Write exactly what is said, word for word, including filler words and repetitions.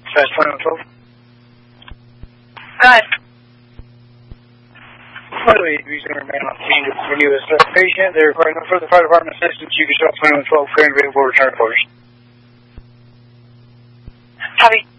That's twenty-one twelve. Go ahead. By the way, if you're going to remain on scene to renew a certain patient, they require no further fire department assistance. You can stop twenty-one twelve, current available return orders. Copy.